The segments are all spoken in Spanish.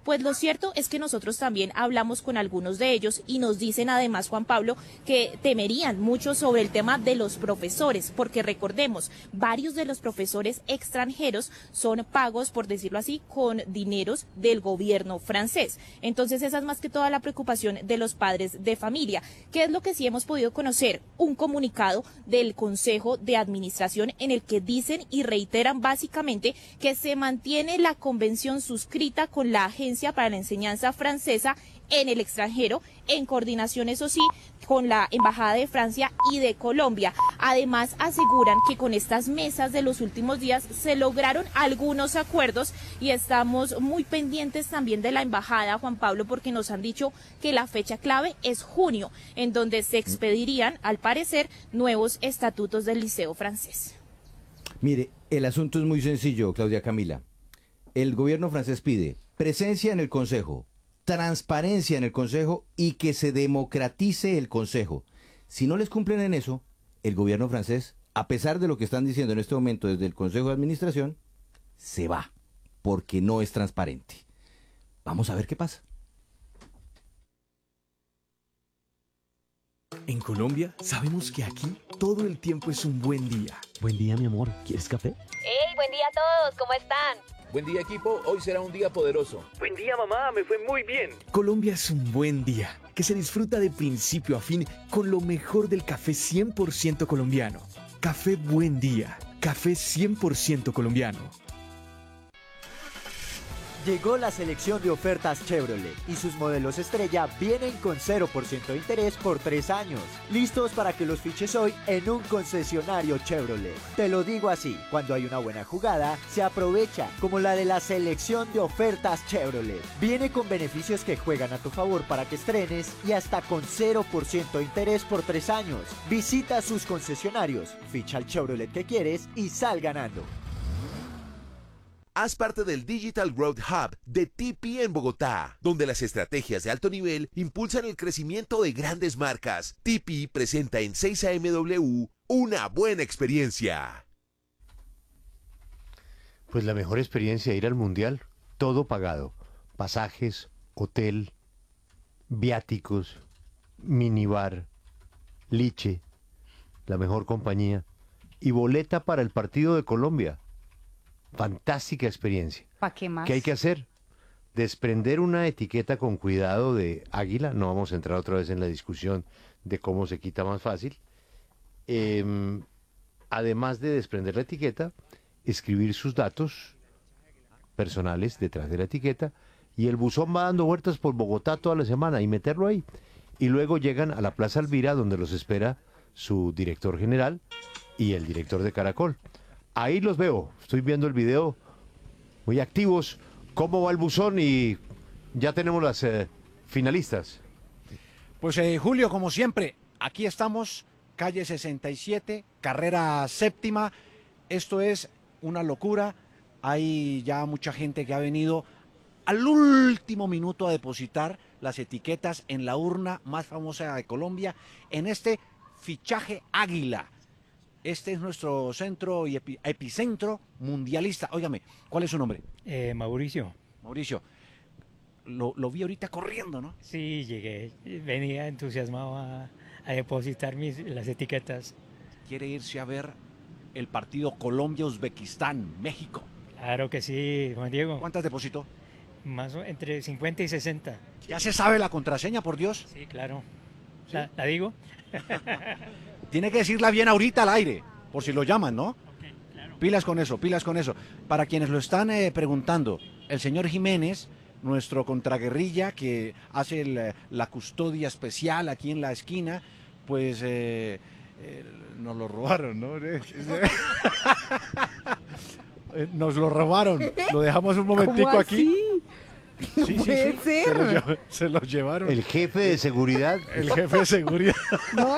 Pues lo cierto es que nosotros también hablamos con algunos de ellos y nos dicen además, Juan Pablo, que temerían mucho sobre el tema de los profesores, porque recordemos, varios de los profesores extranjeros son pagos, por decirlo así, con dineros del gobierno francés. Entonces esa es más que toda la preocupación de los padres de familia. ¿Qué es lo que sí hemos podido conocer? Un comunicado del Consejo de Administración en el que dicen y reiteran básicamente que se mantiene la convención suscrita con la Agencia para la Enseñanza Francesa en el extranjero, en coordinación, eso sí, con la Embajada de Francia y de Colombia. Además, aseguran que con estas mesas de los últimos días se lograron algunos acuerdos y estamos muy pendientes también de la Embajada, Juan Pablo, porque nos han dicho que la fecha clave es junio, en donde se expedirían, al parecer, nuevos estatutos del Liceo francés. Mire, el asunto es muy sencillo, Claudia Camila. El gobierno francés pide presencia en el Consejo, transparencia en el Consejo y que se democratice el Consejo. Si no les cumplen en eso, el gobierno francés, a pesar de lo que están diciendo en este momento desde el Consejo de Administración, se va, porque no es transparente. Vamos a ver qué pasa. En Colombia, sabemos que aquí todo el tiempo es un buen día. Buen día, mi amor. ¿Quieres café? ¡Hey, buen día a todos! ¿Cómo están? Buen día, equipo. Hoy será un día poderoso. Buen día, mamá. Me fue muy bien. Colombia es un buen día, que se disfruta de principio a fin con lo mejor del café 100% colombiano. Café Buen Día. Café 100% colombiano. Llegó la selección de ofertas Chevrolet y sus modelos estrella vienen con 0% de interés por 3 años. Listos para que los fiches hoy en un concesionario Chevrolet. Te lo digo así, cuando hay una buena jugada, se aprovecha, como la de la selección de ofertas Chevrolet. Viene con beneficios que juegan a tu favor para que estrenes y hasta con 0% de interés por 3 años. Visita sus concesionarios, ficha el Chevrolet que quieres y sal ganando. Haz parte del Digital Growth Hub de TP en Bogotá, donde las estrategias de alto nivel impulsan el crecimiento de grandes marcas. TP presenta en 6AMW una buena experiencia. Pues la mejor experiencia, ir al Mundial, todo pagado. Pasajes, hotel, viáticos, minibar, liche, la mejor compañía y boleta para el partido de Colombia. Fantástica experiencia. ¿Para qué más? ¿Qué hay que hacer? Desprender una etiqueta con cuidado de águila. No vamos a entrar otra vez en la discusión de cómo se quita más fácil. Además de desprender la etiqueta, escribir sus datos personales detrás de la etiqueta y el buzón va dando vueltas por Bogotá toda la semana y meterlo ahí. Y luego llegan a la Plaza Alvira, donde los espera su director general y el director de Caracol. Ahí los veo, estoy viendo el video, muy activos. ¿Cómo va el buzón? Y ya tenemos las finalistas. Pues Julio, como siempre, aquí estamos, calle 67, carrera séptima. Esto es una locura. Hay ya mucha gente que ha venido al último minuto a depositar las etiquetas en la urna más famosa de Colombia, en este fichaje Águila. Este es nuestro centro y epicentro mundialista. Óigame, ¿cuál es su nombre? Mauricio. Mauricio, lo vi ahorita corriendo, ¿no? Sí, llegué. Venía entusiasmado a depositar las etiquetas. ¿Quiere irse a ver el partido Colombia-Uzbekistán, México? Claro que sí, Juan Diego. ¿Cuántas depositó? Más o entre 50 y 60. ¿Ya se sabe la contraseña, por Dios? Sí, claro. ¿Sí? ¿La digo? Tiene que decirla bien ahorita al aire, por si lo llaman, ¿no? Okay, claro. Pilas con eso, pilas con eso. Para quienes lo están preguntando, el señor Jiménez, nuestro contraguerrilla que hace la custodia especial aquí en la esquina, pues nos lo robaron, ¿no? Nos lo robaron, lo dejamos un momentico aquí. Sí, ¿Puede ser? Se lo llevaron. El jefe de seguridad. El jefe de seguridad. No.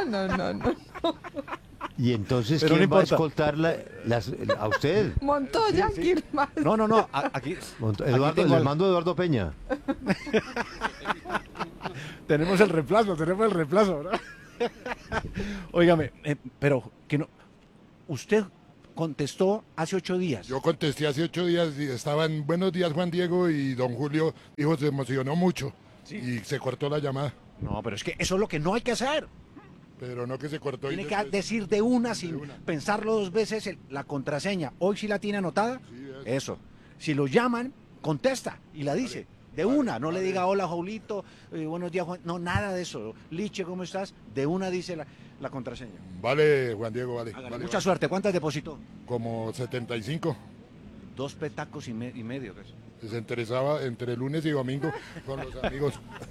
Y entonces, pero ¿quién no va a escoltar a usted? Montoya, sí. ¿quién más? No, aquí... Eduardo, le mando a Eduardo Peña. Tenemos el reemplazo, ¿verdad? Óigame, pero que no... Usted contestó hace 8 días. Yo contesté hace 8 días y estaban buenos días Juan Diego y don Julio dijo se emocionó mucho y se cortó la llamada. No, pero es que eso es lo que no hay que hacer. Pero no que se cortó. Tiene que decir de una sin pensarlo 2 veces la contraseña. Hoy sí la tiene anotada. Eso. Si lo llaman, contesta y la dice. De una, no le diga hola Jaulito, buenos días Juan, no, nada de eso. Liche, ¿cómo estás? De una dice la contraseña. Vale, Juan Diego, vale. Mucha suerte, ¿cuántas depositó? Como 75. 2 petacos y medio. Casi. Se interesaba entre lunes y domingo con los amigos.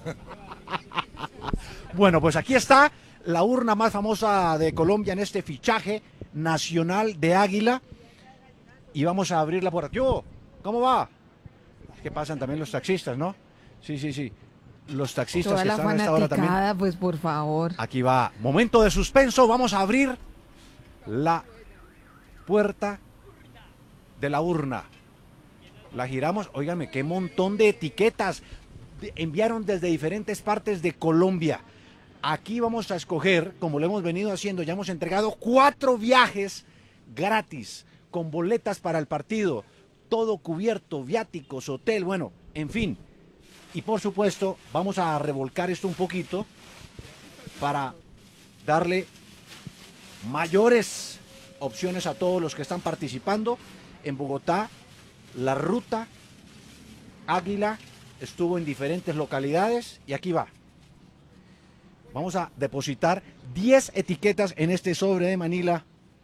Bueno, pues aquí está la urna más famosa de Colombia en este fichaje nacional de Águila. Y vamos a abrirla por aquí. ¿Cómo va? Que pasan también los taxistas, ¿no? Sí. Los taxistas Toda que la están a esta hora también. pues por favor. Aquí va. Momento de suspenso. Vamos a abrir la puerta de la urna. La giramos. Óigame, qué montón de etiquetas enviaron desde diferentes partes de Colombia. Aquí vamos a escoger, como lo hemos venido haciendo, ya hemos entregado 4 viajes gratis con boletas para el partido. Todo cubierto, viáticos, hotel, bueno, en fin. Y por supuesto, vamos a revolcar esto un poquito para darle mayores opciones a todos los que están participando. En Bogotá, la ruta Águila estuvo en diferentes localidades y aquí va. Vamos a depositar 10 etiquetas en este sobre de Manila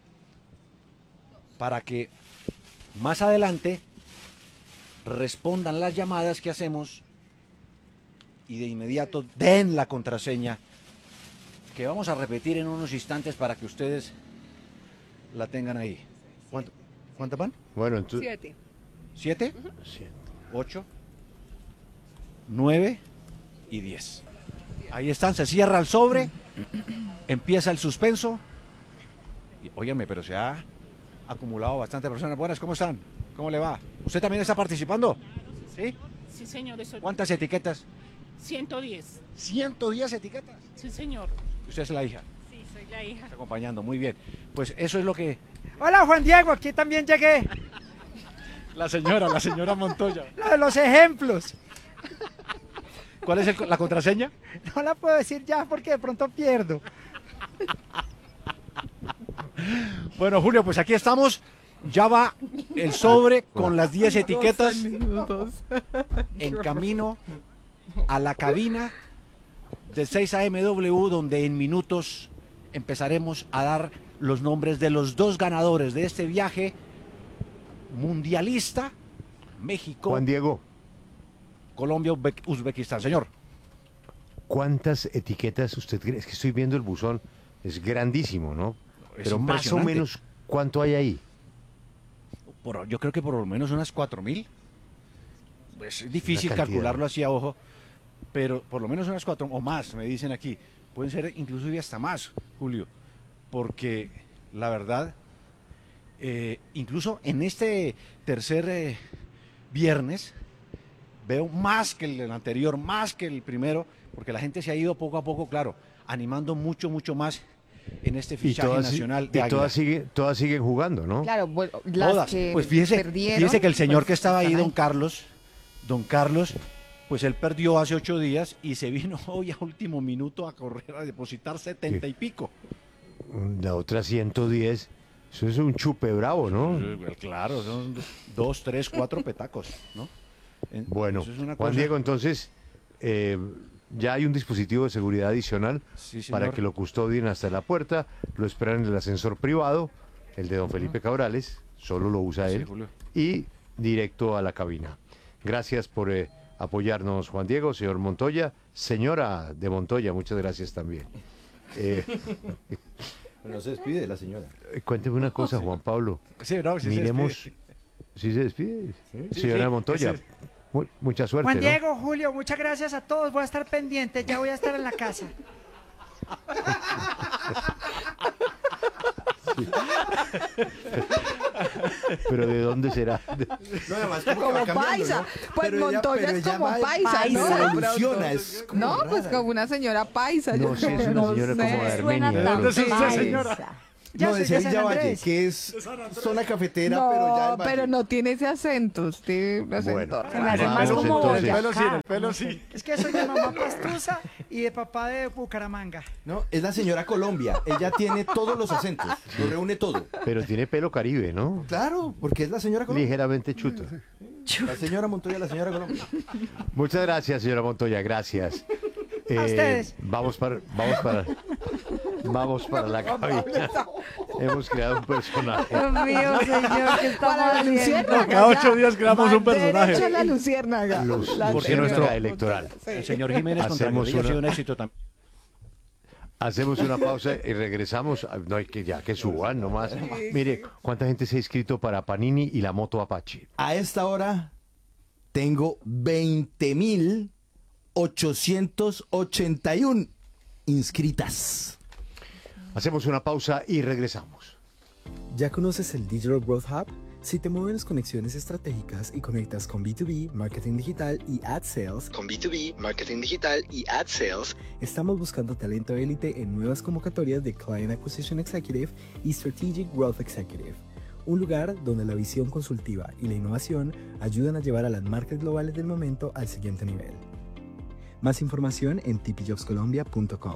para que más adelante respondan las llamadas que hacemos y de inmediato den la contraseña que vamos a repetir en unos instantes para que ustedes la tengan ahí. ¿Cuántas van? Bueno, entonces... 7. 7, 8, 9 y 10. Ahí están, se cierra el sobre, empieza el suspenso. Y, óyeme, pero se ha acumulado bastante personas. Buenas, ¿cómo están? ¿Cómo le va? ¿Usted también está participando? ¿Sí? Sí, señor. ¿Cuántas etiquetas? 110. 110 etiquetas. Sí, señor. ¿Usted es la hija? Sí, soy la hija. Está acompañando, muy bien. Pues eso es lo que... Hola Juan Diego, aquí también llegué. La señora Montoya. Lo de los ejemplos. ¿Cuál es la contraseña? No la puedo decir ya porque de pronto pierdo. Bueno, Julio, pues aquí estamos. Ya va el sobre con las 10 etiquetas en camino a la cabina de 6 AMW, donde en minutos empezaremos a dar los nombres de los 2 ganadores de este viaje mundialista, México. Juan Diego. Colombia, Uzbekistán. Señor. ¿Cuántas etiquetas usted cree? Es que estoy viendo el buzón, es grandísimo, ¿no? Es pero más o menos, ¿cuánto hay ahí? Yo creo que por lo menos unas 4.000. Es difícil calcularlo así a ojo, pero por lo menos unas 4 o más, me dicen aquí. Pueden ser inclusive hasta más, Julio, porque la verdad, incluso en este tercer viernes, veo más que el anterior, más que el primero, porque la gente se ha ido poco a poco, claro, animando mucho más en este fichaje nacional de Águila. Todas siguen jugando, ¿no? Claro, bueno, las todas. que Pues fíjese que el señor pues, que estaba ahí, don Carlos, pues él perdió hace 8 días y se vino hoy a último minuto a correr a depositar 70 y pico. La otra 110, eso es un chupe bravo, ¿no? Claro, son 2, 3, 4 petacos, ¿no? Bueno, Juan Diego, entonces ya hay un dispositivo de seguridad adicional para que lo custodien hasta la puerta, lo esperan en el ascensor privado, el de don Felipe Cabrales, solo lo usa él, y directo a la cabina. Gracias por apoyarnos, Juan Diego, señor Montoya, señora de Montoya, muchas gracias también. No se despide la señora. Cuénteme una cosa, Juan Pablo. Miremos. ¿Sí se despide? Señora Montoya. Mucha suerte. Juan ¿no? Diego, Julio, muchas gracias a todos. Voy a estar pendiente, ya voy a estar en la casa. Sí. Pero ¿de dónde será? No, además como paisa. ¿No? Pues pero Montoya es como paisa, ¿no? Evoluciona, es como no, pues como una señora paisa. No, sí, es una señora como de Armenia. ¿De dónde es usted, señora? No, de soy de San Sevilla Valle, Andrés. que es zona cafetera, No, pero ya el Valle. pero no tiene ese acento. Usted me hace Bueno, se me hace más vamos como entonces. Boyacá. pelo sí. Es que soy de mamá pastusa y de papá de Bucaramanga. No, es la señora Colombia. Ella tiene todos los acentos, lo reúne todo. Pero tiene pelo caribe, ¿no? Claro, porque es la señora Colombia. Ligeramente chuto. La señora Montoya, la señora Colombia. Muchas gracias, señora Montoya, gracias. ustedes. Vamos para la cabina. Hemos creado un personaje. Dios mío, señor, ¿qué estamos No, haciendo? cada 8 días creamos un personaje. Derecho a la luciérnaga. Porque nuestro electoral. El señor Jiménez contra Hacemos Guerrilla ha sido un una- éxito también. Hacemos una pausa y regresamos. No hay que ya que suban nomás. Mire, ¿cuánta gente se ha inscrito para Panini y la moto Apache? A esta hora tengo 20.881 inscritas. Hacemos una pausa y regresamos. ¿Ya conoces el Digital Growth Hub? Si te mueven las conexiones estratégicas y conectas con B2B, marketing digital y ad sales, estamos buscando talento élite en nuevas convocatorias de Client Acquisition Executive y Strategic Growth Executive. Un lugar donde la visión consultiva y la innovación ayudan a llevar a las marcas globales del momento al siguiente nivel. Más información en tpjobscolombia.com.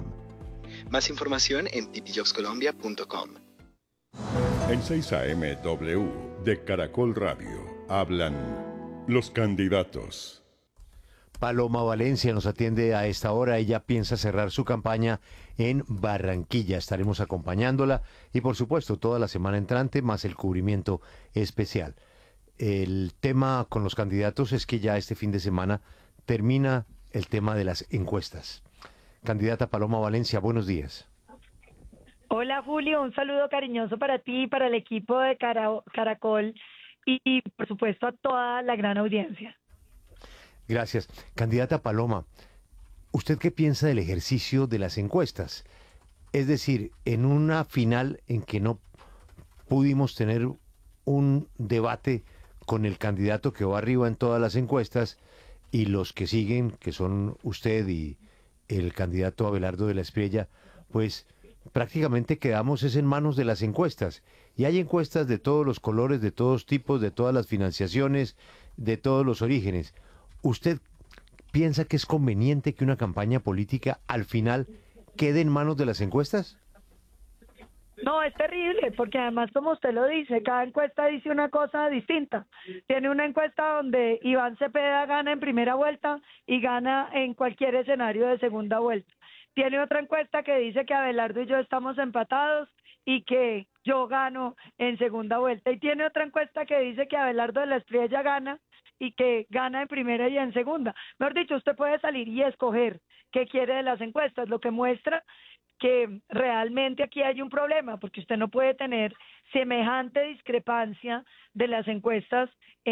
En 6 AM W de Caracol Radio hablan los candidatos. Paloma Valencia nos atiende a esta hora. Ella piensa cerrar su campaña en Barranquilla. Estaremos acompañándola y, por supuesto, toda la semana entrante, más el cubrimiento especial. El tema con los candidatos es que ya este fin de semana termina el tema de las encuestas. Candidata Paloma Valencia, buenos días. Hola Julio, un saludo cariñoso para ti y para el equipo de Caracol y por supuesto a toda la gran audiencia. Gracias. Candidata Paloma, ¿usted qué piensa del ejercicio de las encuestas? Es decir, en una final en que no pudimos tener un debate con el candidato que va arriba en todas las encuestas y los que siguen, que son usted y el candidato Abelardo de la Espriella, pues prácticamente quedamos es en manos de las encuestas. Y hay encuestas de todos los colores, de todos tipos, de todas las financiaciones, de todos los orígenes. ¿Usted piensa que es conveniente que una campaña política al final quede en manos de las encuestas? No, es terrible, porque además, como usted lo dice, cada encuesta dice una cosa distinta. Tiene una encuesta donde Iván Cepeda gana en primera vuelta y gana en cualquier escenario de segunda vuelta. Tiene otra encuesta que dice que Abelardo y yo estamos empatados y que yo gano en segunda vuelta. Y tiene otra encuesta que dice que Abelardo de la Espriella gana y que gana en primera y en segunda. Mejor dicho, usted puede salir y escoger qué quiere de las encuestas, lo que muestra que realmente aquí hay un problema, porque usted no puede tener semejante discrepancia de las encuestas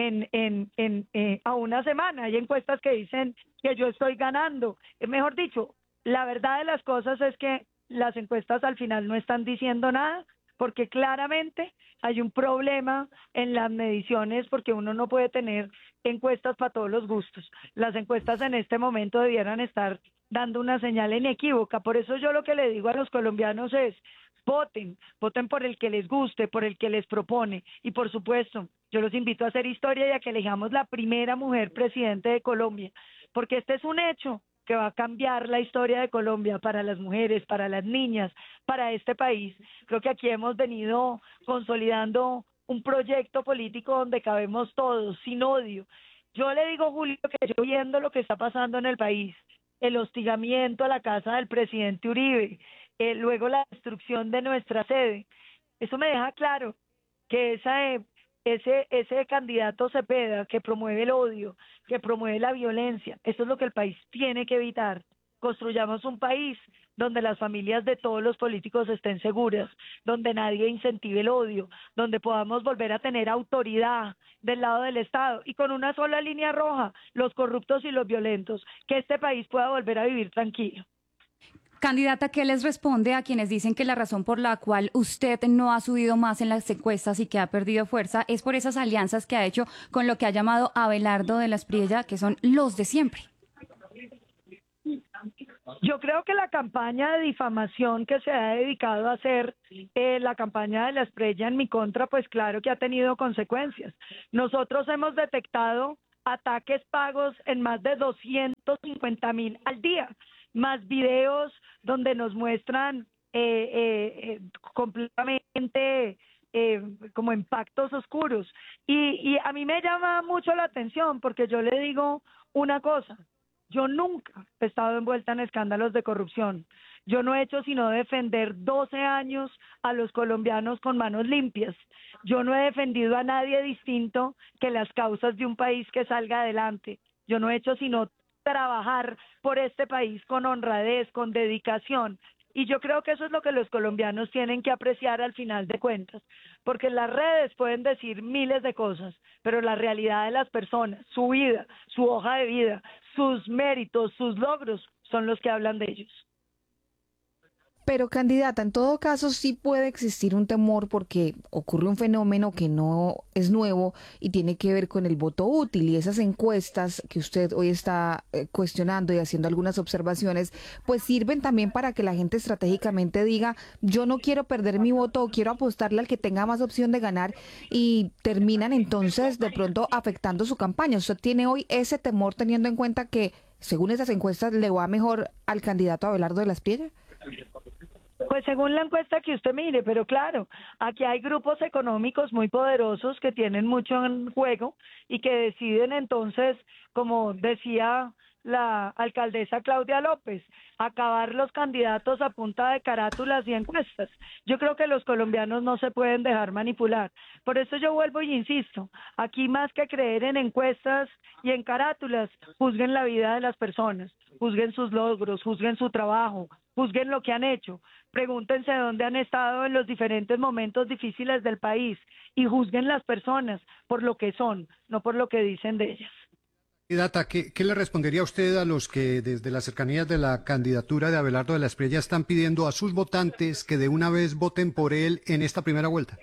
a una semana. Hay encuestas que dicen que yo estoy ganando. Mejor dicho, la verdad de las cosas es que las encuestas al final no están diciendo nada, porque claramente hay un problema en las mediciones, porque uno no puede tener encuestas para todos los gustos. Las encuestas en este momento debieran estar dando una señal inequívoca. Por eso yo lo que le digo a los colombianos es: voten por el que les guste, por el que les propone. Y por supuesto, yo los invito a hacer historia y a que elijamos la primera mujer presidente de Colombia, porque este es un hecho que va a cambiar la historia de Colombia para las mujeres, para las niñas, para este país. Creo que aquí hemos venido consolidando un proyecto político donde cabemos todos, sin odio. Yo le digo, Julio, que yo viendo lo que está pasando en el país, el hostigamiento a la casa del presidente Uribe, luego la destrucción de nuestra sede, eso me deja claro que ese candidato Cepeda que promueve el odio, que promueve la violencia, eso es lo que el país tiene que evitar. Construyamos un país donde las familias de todos los políticos estén seguras, donde nadie incentive el odio, donde podamos volver a tener autoridad del lado del Estado y con una sola línea roja, los corruptos y los violentos, que este país pueda volver a vivir tranquilo. Candidata, ¿qué les responde a quienes dicen que la razón por la cual usted no ha subido más en las encuestas y que ha perdido fuerza es por esas alianzas que ha hecho con lo que ha llamado Abelardo de la Espriella, que son los de siempre? Yo creo que la campaña de difamación que se ha dedicado a hacer la campaña de La Espriella en mi contra, pues claro que ha tenido consecuencias. Nosotros hemos detectado ataques pagos en más de 250.000 al día, más videos donde nos muestran completamente como impactos oscuros. Y a mí me llama mucho la atención porque yo le digo una cosa. Yo nunca he estado envuelta en escándalos de corrupción. Yo no he hecho sino defender 12 años a los colombianos con manos limpias. Yo no he defendido a nadie distinto que las causas de un país que salga adelante. Yo no he hecho sino trabajar por este país con honradez, con dedicación. Y yo creo que eso es lo que los colombianos tienen que apreciar al final de cuentas, porque las redes pueden decir miles de cosas, pero la realidad de las personas, su vida, su hoja de vida, sus méritos, sus logros, son los que hablan de ellos. Pero candidata, en todo caso sí puede existir un temor porque ocurre un fenómeno que no es nuevo y tiene que ver con el voto útil, y esas encuestas que usted hoy está cuestionando y haciendo algunas observaciones, pues sirven también para que la gente estratégicamente diga: yo no quiero perder mi voto o quiero apostarle al que tenga más opción de ganar, y terminan entonces de pronto afectando su campaña. ¿Usted tiene hoy ese temor teniendo en cuenta que según esas encuestas le va mejor al candidato Abelardo de la Espriella? Pues según la encuesta que usted mire, pero claro, aquí hay grupos económicos muy poderosos que tienen mucho en juego y que deciden entonces, como decía la alcaldesa Claudia López, acabar los candidatos a punta de carátulas y encuestas. Yo creo que los colombianos no se pueden dejar manipular. Por eso yo vuelvo y insisto, aquí más que creer en encuestas y en carátulas, juzguen la vida de las personas, juzguen sus logros, juzguen su trabajo, juzguen lo que han hecho, pregúntense dónde han estado en los diferentes momentos difíciles del país y juzguen las personas por lo que son, no por lo que dicen de ellas. Candidata, ¿qué le respondería usted a los que desde las cercanías de la candidatura de Abelardo de la Espriella están pidiendo a sus votantes que de una vez voten por él en esta primera vuelta?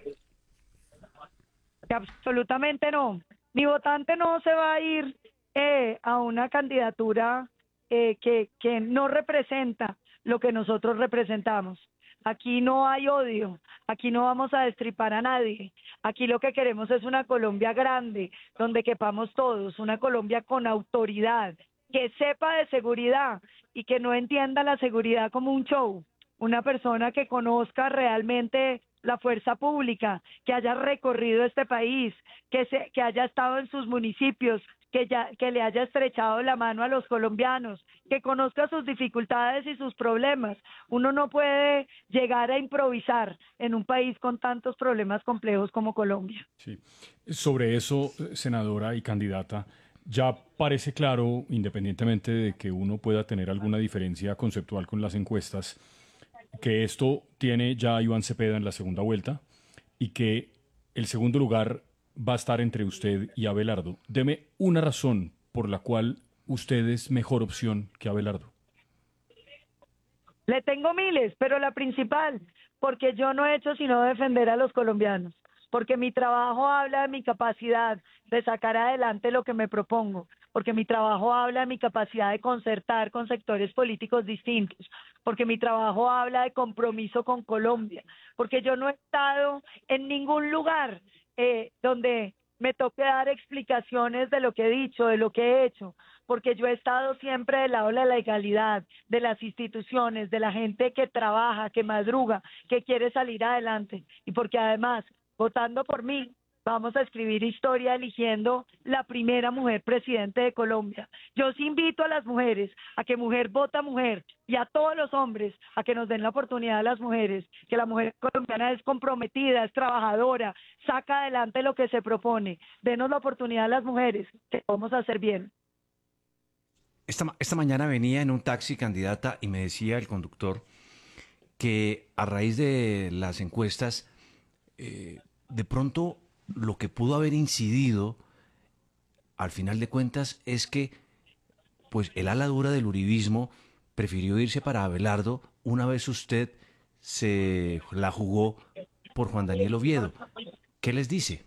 Absolutamente no. Mi votante no se va a ir a una candidatura que no representa lo que nosotros representamos. Aquí no hay odio, aquí no vamos a destripar a nadie. Aquí lo que queremos es una Colombia grande, donde quepamos todos, una Colombia con autoridad, que sepa de seguridad y que no entienda la seguridad como un show. Una persona que conozca realmente la fuerza pública, que haya recorrido este país, que haya estado en sus municipios, que le haya estrechado la mano a los colombianos, que conozca sus dificultades y sus problemas. Uno no puede llegar a improvisar en un país con tantos problemas complejos como Colombia. Sí. Sobre eso, senadora y candidata, ya parece claro, independientemente de que uno pueda tener alguna diferencia conceptual con las encuestas, que esto tiene ya a Iván Cepeda en la segunda vuelta y que el segundo lugar va a estar entre usted y Abelardo. Deme una razón por la cual usted es mejor opción que Abelardo. Le tengo miles, pero la principal, porque yo no he hecho sino defender a los colombianos, porque mi trabajo habla de mi capacidad de sacar adelante lo que me propongo, porque mi trabajo habla de mi capacidad de concertar con sectores políticos distintos, porque mi trabajo habla de compromiso con Colombia, porque yo no he estado en ningún lugar donde me toque dar explicaciones de lo que he dicho, de lo que he hecho, porque yo he estado siempre del lado de la legalidad, de las instituciones, de la gente que trabaja, que madruga, que quiere salir adelante, y porque además, votando por mí, vamos a escribir historia eligiendo la primera mujer presidente de Colombia. Yo sí invito a las mujeres a que Mujer Vota Mujer y a todos los hombres a que nos den la oportunidad a las mujeres, que la mujer colombiana es comprometida, es trabajadora, saca adelante lo que se propone. Denos la oportunidad a las mujeres, que vamos a hacer bien. Esta mañana venía en un taxi, candidata, y me decía el conductor que a raíz de las encuestas, de pronto lo que pudo haber incidido, al final de cuentas, es que pues el ala dura del uribismo prefirió irse para Abelardo una vez usted se la jugó por Juan Daniel Oviedo. ¿Qué les dice?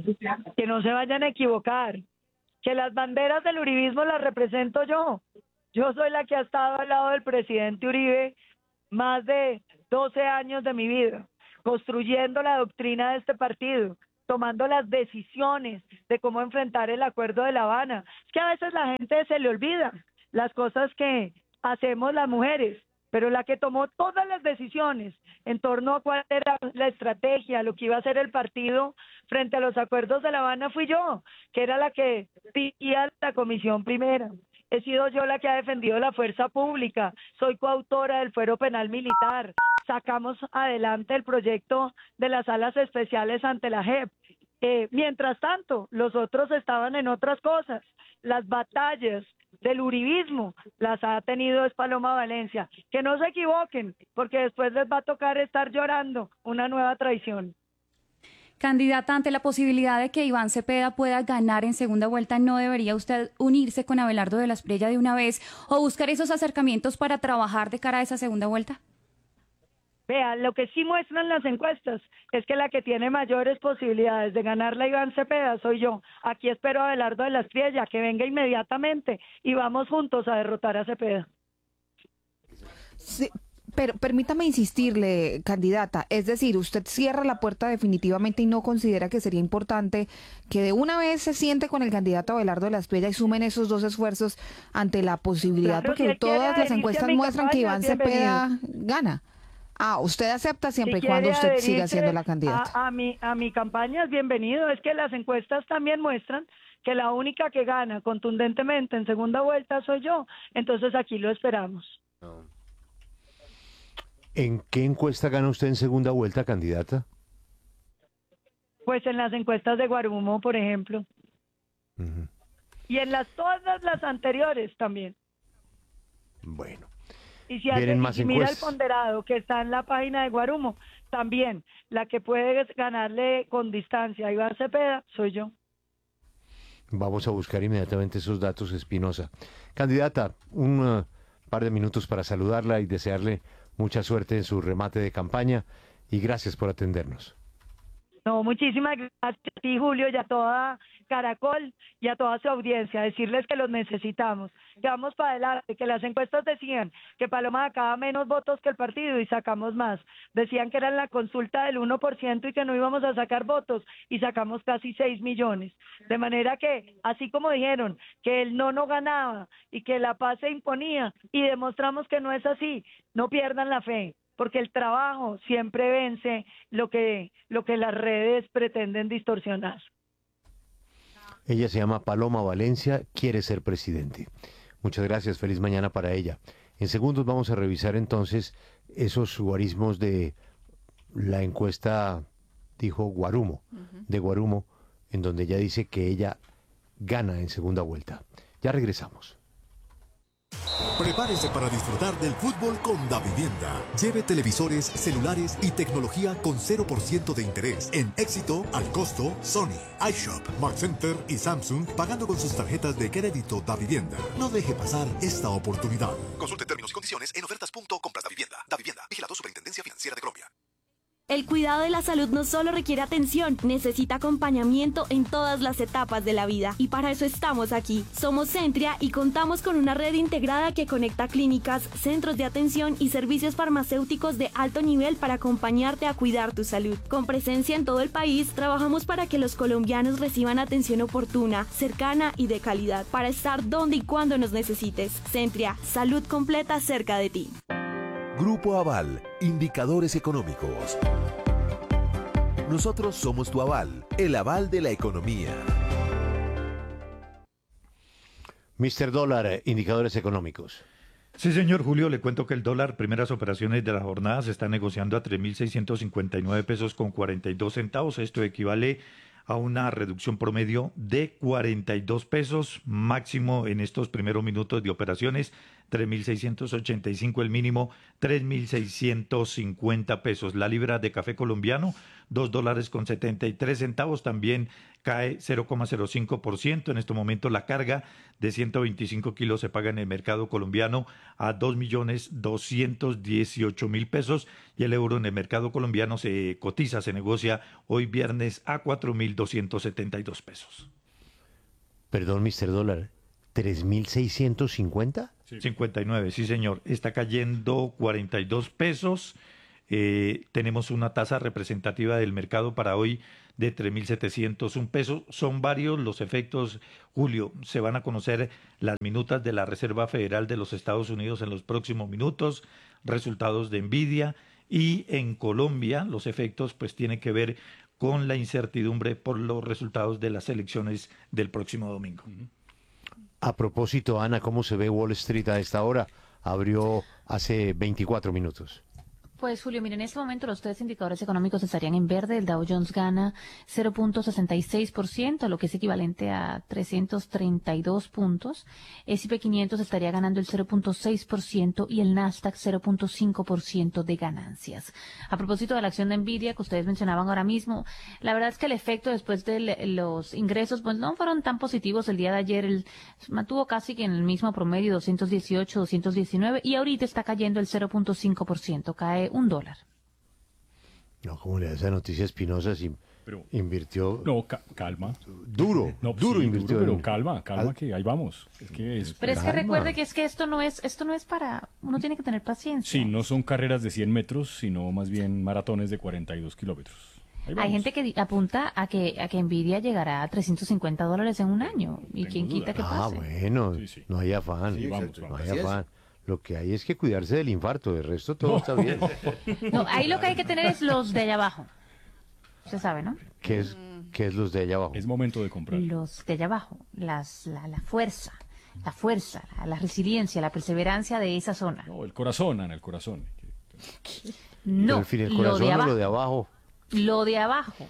Que no se vayan a equivocar, que las banderas del uribismo las represento yo. Yo soy la que ha estado al lado del presidente Uribe más de 12 años de mi vida, construyendo la doctrina de este partido, tomando las decisiones de cómo enfrentar el acuerdo de La Habana. Es que a veces la gente se le olvida las cosas que hacemos las mujeres, pero la que tomó todas las decisiones en torno a cuál era la estrategia, lo que iba a hacer el partido frente a los acuerdos de La Habana fui yo, que era la que dirigía la comisión primera. He sido yo la que ha defendido la fuerza pública, soy coautora del Fuero Penal Militar, sacamos adelante el proyecto de las salas especiales ante la JEP. Mientras tanto, los otros estaban en otras cosas. Las batallas del uribismo las ha tenido es Paloma Valencia. Que no se equivoquen, porque después les va a tocar estar llorando una nueva traición. Candidata, ante la posibilidad de que Iván Cepeda pueda ganar en segunda vuelta, ¿no debería usted unirse con Abelardo de la Espriella de una vez o buscar esos acercamientos para trabajar de cara a esa segunda vuelta? Vea, lo que sí muestran las encuestas es que la que tiene mayores posibilidades de ganarla a Iván Cepeda soy yo. Aquí espero a Abelardo de la Espriella que venga inmediatamente y vamos juntos a derrotar a Cepeda. Sí, pero permítame insistirle, candidata, es decir, usted cierra la puerta definitivamente y no considera que sería importante que de una vez se siente con el candidato Abelardo de la Espriella y sumen esos dos esfuerzos ante la posibilidad, Claro, porque si todas las encuestas muestran que Iván Cepeda bienvenido. Gana. Usted acepta siempre y Si cuando quiere usted siga adherirse siendo la candidata. a mi campaña es bienvenido. Es que las encuestas también muestran que la única que gana contundentemente en segunda vuelta soy yo. Entonces aquí lo esperamos. ¿En qué encuesta gana usted en segunda vuelta, candidata? Pues en las encuestas de Guarumo, por ejemplo. Y en todas las anteriores también. Bueno. Y si Vienen más mira el encuestas. ponderado que está en la página de Guarumo, también la que puede ganarle con distancia a Iván Cepeda soy yo. Vamos a buscar inmediatamente esos datos, Espinosa. Candidata, un par de minutos para saludarla y desearle mucha suerte en su remate de campaña y gracias por atendernos. No, muchísimas gracias a ti, Julio, y a toda Caracol y a toda su audiencia. Decirles que los necesitamos, que vamos para adelante, que las encuestas decían que Paloma sacaba menos votos que el partido y sacamos más. Decían que era en la consulta del 1% y que no íbamos a sacar votos y sacamos casi 6 millones. De manera que, así como dijeron que el no ganaba y que la paz se imponía y demostramos que no es así, no pierdan la fe, porque el trabajo siempre vence lo que las redes pretenden distorsionar. Ella se llama Paloma Valencia, quiere ser presidente. Muchas gracias, feliz mañana para ella. En segundos vamos a revisar entonces esos guarismos de la encuesta, dijo Guarumo, de Guarumo, en donde ella dice que ella gana en segunda vuelta. Ya regresamos. Prepárese para disfrutar del fútbol con Davivienda. Lleve televisores, celulares y tecnología con 0% de interés. En Éxito, al costo, Sony, iShop, Mark Center y Samsung, pagando con sus tarjetas de crédito Davivienda. No deje pasar esta oportunidad. Consulte términos y condiciones en ofertas.compras Davivienda. Davivienda, vigilado Superintendencia Financiera de Colombia. El cuidado de la salud no solo requiere atención, necesita acompañamiento en todas las etapas de la vida. Y para eso estamos aquí. Somos Centria y contamos con una red integrada que conecta clínicas, centros de atención y servicios farmacéuticos de alto nivel para acompañarte a cuidar tu salud. Con presencia en todo el país, trabajamos para que los colombianos reciban atención oportuna, cercana y de calidad, para estar donde y cuando nos necesites. Centria, salud completa cerca de ti. Grupo Aval, indicadores económicos. Nosotros somos tu aval, el aval de la economía. Mr. Dólar, indicadores económicos. Sí, señor Julio, le cuento que el dólar, primeras operaciones de la jornada, se está negociando a 3.659 pesos con 42 centavos. Esto equivale a una reducción promedio de 42 pesos, máximo en estos primeros minutos de operaciones, 3.685 el mínimo, 3.650 pesos. La libra de café colombiano, $2.73, también cae 0,05%. En este momento la carga de 125 kilos se paga en el mercado colombiano a 2.218.000 pesos y el euro en el mercado colombiano se cotiza, se negocia hoy viernes a 4.272 pesos. Perdón, Mr. Dólar, ¿3.650? 59, sí señor. Está cayendo 42 pesos. Tenemos una tasa representativa del mercado para hoy de 3.701 pesos. Son varios los efectos, Julio. Se van a conocer las minutas de la Reserva Federal de los Estados Unidos en los próximos minutos, resultados de Nvidia, y en Colombia los efectos pues tienen que ver con la incertidumbre por los resultados de las elecciones del próximo domingo. A propósito, Ana, ¿cómo se ve Wall Street a esta hora? Abrió hace 24 minutos. Pues Julio, mire, en este momento los tres indicadores económicos estarían en verde. El Dow Jones gana 0.66%, lo que es equivalente a 332 puntos. S&P 500 estaría ganando el 0.6% y el Nasdaq 0.5% de ganancias. A propósito de la acción de Nvidia que ustedes mencionaban ahora mismo, la verdad es que el efecto después de los ingresos pues no fueron tan positivos el día de ayer. Mantuvo casi que en el mismo promedio, 218, 219, y ahorita está cayendo el 0.5%, cae $1. No, como le da esa noticia Espinosa, si invirtió... No, calma. Duro, no, duro sí, invirtió. Pero calma, que ahí vamos. Pero es que recuerde que esto no es para... Uno tiene que tener paciencia. Sí, no son carreras de 100 metros, sino más bien maratones de 42 kilómetros. Hay gente que apunta a que Nvidia llegará a $350 en un año. ¿Y quién quita que pase? Bueno, no hay afán. Sí, vamos. No hay afán. Lo que hay es que cuidarse del infarto, de resto todo está bien. No, ahí lo que hay que tener es los de allá abajo. Usted sabe, ¿no? ¿Qué es los de allá abajo? Es momento de comprar. Los de allá abajo, la fuerza, la resiliencia, la perseverancia de esa zona. No, el corazón, Ana, el corazón. No, en fin, el corazón o lo de abajo. Lo de abajo.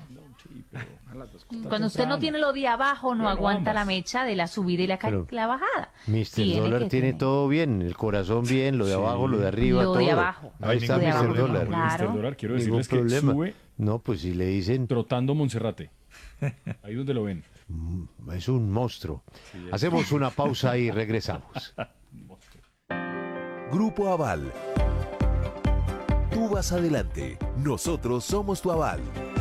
Cuando usted no tiene lo de abajo, no aguanta la mecha de la subida y la bajada. Mr. Dólar tiene todo bien, el corazón bien, lo de abajo, lo de arriba, lo todo. de abajo. Ahí está Mr. Dólar. Mr. Dólar, quiero decirles que sube... No, pues si le dicen... Trotando Monserrate. Ahí donde lo ven. Es un monstruo. Hacemos una pausa y regresamos. Grupo Aval. Tú vas adelante. Nosotros somos tu aval.